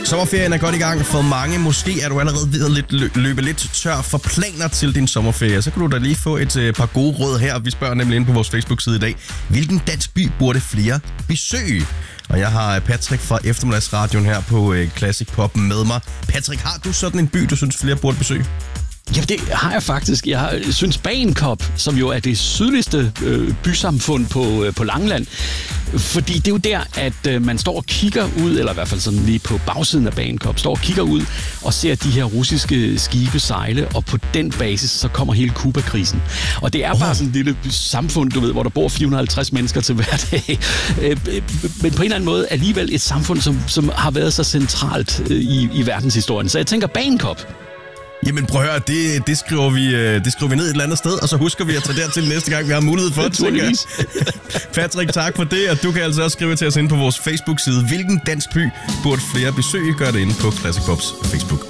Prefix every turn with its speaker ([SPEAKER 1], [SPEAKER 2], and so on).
[SPEAKER 1] Sommerferien er godt i gang for mange. Måske er du allerede ved at løbe lidt tør for planer til din sommerferie. Så kan du da lige få et par gode råd her. Vi spørger nemlig ind på vores Facebook-side i dag. Hvilken dansk by burde flere besøge? Og jeg har Patrick fra Eftermiddagsradioen her på Classic Pop med mig. Patrick, har du sådan en by, du synes flere burde besøge?
[SPEAKER 2] Ja, det har jeg faktisk. Jeg synes Bagenkop, som jo er det sydligste bysamfund på Langeland, fordi det er jo der, at man står og kigger ud, eller i hvert fald sådan lige på bagsiden af Bagenkop, står og kigger ud og ser de her russiske skibe sejle, og på den basis så kommer hele Kuba-krisen. Og det er bare sådan et lille samfund, du ved, hvor der bor 450 mennesker til hver dag. Men på en eller anden måde alligevel et samfund, som har været så centralt i verdenshistorien. Så jeg tænker Bagenkop.
[SPEAKER 1] Jamen prøv at høre, det skriver vi ned et eller andet sted, og så husker vi at tage dertil næste gang, vi har mulighed for det. Patrick, tak for det, og du kan altså også skrive til os inde på vores Facebook-side. Hvilken dansk by burde flere besøge? Gør det inde på Classic Pops Facebook.